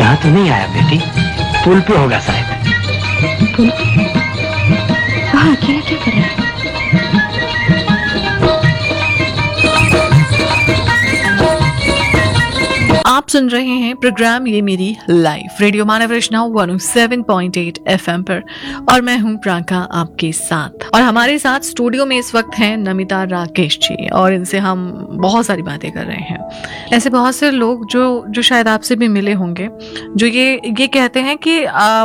यहाँ तो नहीं आया बेटी, पुल पे होगा शायद। पुल पे? हाँ, अकेला क्या कर रहा है? आप सुन रहे हैं प्रोग्राम ये मेरी लाइफ, रेडियो मानव रचना 107.8 FM पर, और मैं हूं प्रांका आपके साथ। और हमारे साथ स्टूडियो में इस वक्त हैं नमिता राकेश जी, और इनसे हम बहुत सारी बातें कर रहे हैं। ऐसे बहुत से लोग जो शायद आपसे भी मिले होंगे, जो ये कहते हैं कि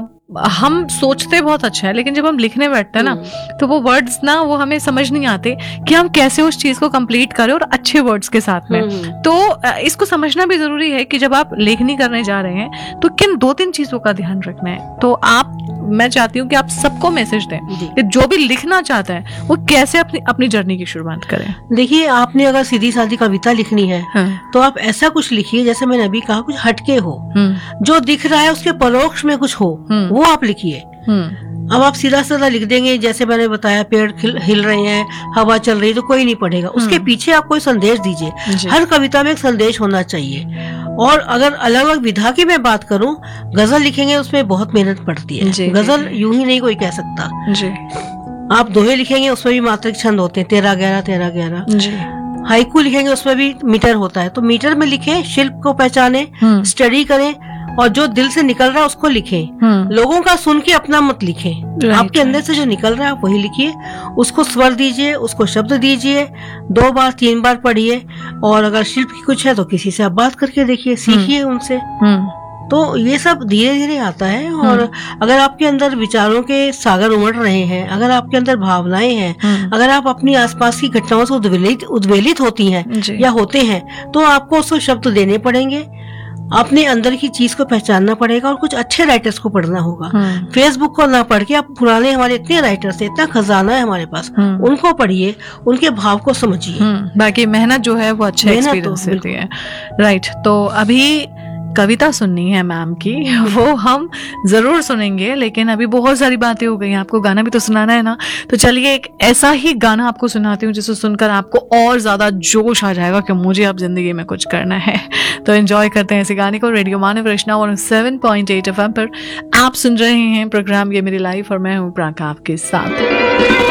हम सोचते बहुत अच्छा है, लेकिन जब हम लिखने बैठते हैं ना, तो वो वर्ड्स ना वो हमें समझ नहीं आते कि हम कैसे उस चीज को कंप्लीट करें, और अच्छे वर्ड्स के साथ में। तो इसको समझना भी जरूरी है कि जब आप लेखनी करने जा रहे हैं तो किन 2-3 चीजों का ध्यान रखना है। तो मैं चाहती हूँ कि आप सबको मैसेज दें कि जो भी लिखना चाहता है वो कैसे अपनी जर्नी की शुरुआत करें। देखिए, आपने अगर सीधी सादी कविता लिखनी है तो आप ऐसा कुछ लिखिए, जैसे मैंने अभी कहा, कुछ हटके हो, जो दिख रहा है उसके परोक्ष में कुछ हो, वो आप लिखिए। अब आप सीधा साधा लिख देंगे, जैसे मैंने बताया, पेड़ हिल रहे हैं, हवा चल रही है, तो कोई नहीं पढ़ेगा। उसके पीछे आप कोई संदेश दीजिए। हर कविता में एक संदेश होना चाहिए। और अगर अलग अलग विधा की मैं बात करूं, गजल लिखेंगे उसमें बहुत मेहनत पड़ती है। गजल यूं ही नहीं कोई कह सकता। आप दोहे लिखेंगे उसमें भी मात्रिक छंद होते हैं, 13-11 13-11। हाइकू लिखेंगे उसमें भी मीटर होता है, तो मीटर में लिखें, शिल्प को पहचाने, स्टडी करें, और जो दिल से निकल रहा है उसको लिखें। लोगों का सुन के अपना मत लिखें। आपके अंदर से जो निकल रहा है आप वही लिखिए। उसको स्वर दीजिए, उसको शब्द दीजिए, 2 बार 3 बार पढ़िए। और अगर शिल्प की कुछ है तो किसी से आप बात करके देखिए, सीखिए उनसे। तो ये सब धीरे धीरे आता है। और अगर आपके अंदर विचारों के सागर उमड़ रहे हैं, अगर आपके अंदर भावनाएं हैं, अगर आप अपनी आसपास की घटनाओं से उद्वेलित होती हैं या होते हैं, तो आपको उसको शब्द देने पड़ेंगे। अपने अंदर की चीज को पहचानना पड़ेगा, और कुछ अच्छे राइटर्स को पढ़ना होगा। फेसबुक को ना पढ़ के आप पुराने, हमारे इतने राइटर्स हैं, इतना खजाना है हमारे पास, उनको पढ़िए, उनके भाव को समझिए। बाकी मेहनत जो है वो अच्छा एक्सपीरियंस देती है। राइट। तो अभी कविता सुननी है मैम की, वो हम जरूर सुनेंगे, लेकिन अभी बहुत सारी बातें हो गई हैं, आपको गाना भी तो सुनाना है ना। तो चलिए एक ऐसा ही गाना आपको सुनाती हूँ जिसे सुनकर आपको और ज्यादा जोश आ जाएगा कि मुझे अब जिंदगी में कुछ करना है। तो एंजॉय करते हैं इसी गाने को। रेडियो मानव रचना 107.8 FM पर आप सुन रहे हैं प्रोग्राम ये मेरी लाइफ, और मैं हूँ प्रांका आपके साथ।